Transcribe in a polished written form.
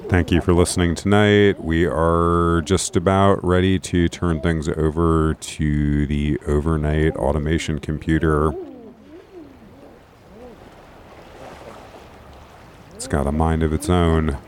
Thank you for listening tonight. We are just about ready to turn things over to the overnight automation computer. It's got a mind of its own.